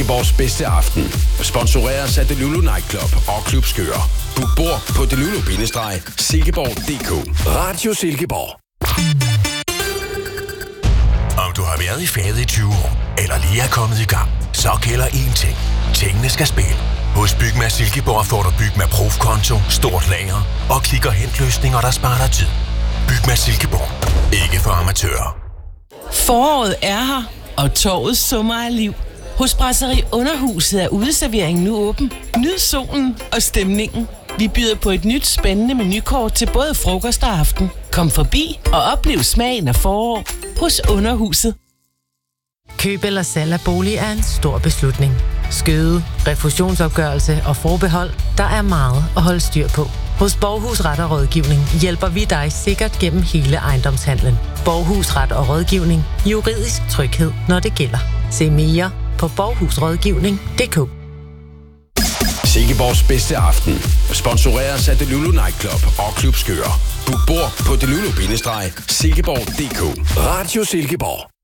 Silkeborgs bedste aften sponsoreres af Delulu Nightclub og Klub Skør. Book bord på delulu-silkeborg.dk. Radio Silkeborg. Om du har været i faget i 20 år, eller lige er kommet i gang, så gælder én ting. Tingene skal spille. Hos Bygma Silkeborg får du Bygma Prof-konto, stort lager og klik og hent løsninger, der sparer dig tid. Bygma Silkeborg. Ikke for amatører. Foråret er her, og torvet summer af liv. Hos Brasserie Underhuset er udeserveringen nu åben. Nyd solen og stemningen. Vi byder på et nyt spændende menukort til både frokost og aften. Kom forbi og oplev smagen af forår hos Underhuset. Køb eller salg af bolig er en stor beslutning. Skøde, refusionsopgørelse og forbehold, der er meget at holde styr på. Hos Borghus Ret og Rådgivning hjælper vi dig sikkert gennem hele ejendomshandlen. Borghus Ret og Rådgivning. Juridisk tryghed, når det gælder. Se mere på borghusrådgivning.dk. Silkeborgs bedste aften sponsoreres af Delulu Nightclub og Klub Skør. Book bord på delulu-silkeborg.dk. Radio Silkeborg.